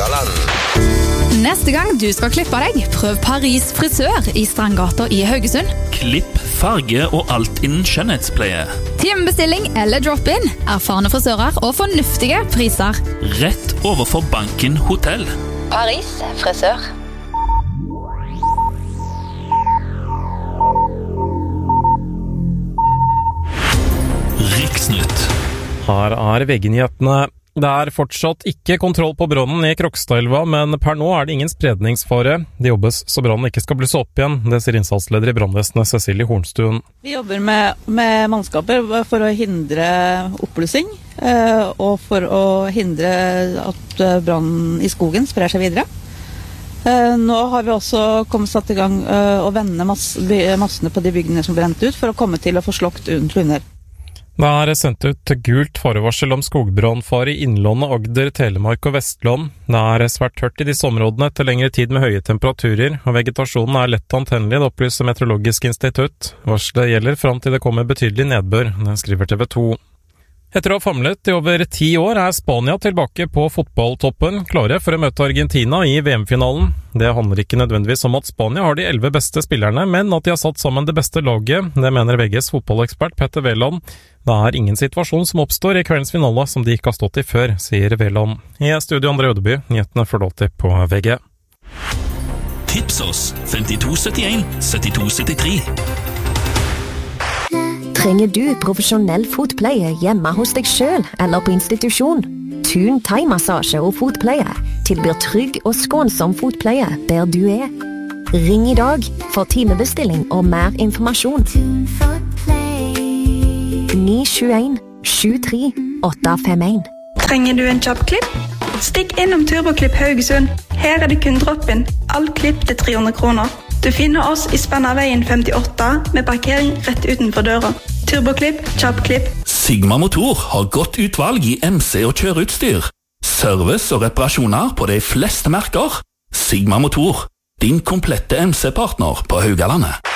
Haugaland. Neste gang du skal klippe deg, prøv Paris frisør i Strandgata i Haugesund. Klipp, farge og alt innen skjønnhetspleie. Timebestilling eller drop-in, erfarne frisører og fornuftige priser. Rett overfor Banken Hotell. Paris frisør. Riksnytt. Her VG-nyhetene. Det fortsatt ikke kontroll på brannen i Krokstadelva, men per nå det ingen spredningsfare. Det jobbes så brannen ikke skal blusse opp igjen, det sier innsatsleder i brannvesenet Cecilie Hornstuen. Vi jobber med mannskaper for å hindre oppblussing, og for å hindre at brannen i skogen sprer seg videre. Nå har vi også satt i gang å vende massene på de byggene som brent ut, for å komme til å få slokt under. Det sendt ut gult farevarsel om skogbrannfare i Innlandet, Agder, Telemark og Vestland. Det svært tørt i disse områdene etter lengre tid med høye temperaturer, og vegetasjonen lett antennelig, det opplyser Meteorologisk institutt. Varselet gjelder fram til det kommer betydelig nedbør, det skriver TV 2. Etter å ha famlet i over 10 år Spania tilbake på fotballtoppen, klare for å møte Argentina i VM-finalen. Det handler ikke nødvendigvis om at Spania har de 11 beste spillerne, men at de har satt sammen det beste laget. Det mener VGs fotballekspert Petter Wæland. Det ingen situasjon som oppstår i kveldens finale som de ikke har stått i før, sier Wæland. I studio André Ødeby, nyhetene får alltid på VG. Tips oss 5271 7273. Trenger du profesjonell fotpleie hjemme hos deg selv eller på institusjon? Thun thai-massasje og fotpleie tilbyr trygg og skånsom fotpleie der du Ring i dag for timebestilling og mer informasjon. 971 73 851. Trenger du en kjapp-klipp? Stikk innom Turboklipp Haugesund. Her det kun drop-in. All klipp til 300 kroner. Du finner oss i Spennaveien 58 med parkering rett utenfor døra. Turboklipp, kjapp-klipp. Sigma Motor har godt utvalg i MC og kjøreutstyr. Service og reparasjoner på de fleste merker. Sigma Motor, din komplette MC-partner på Haugalandet.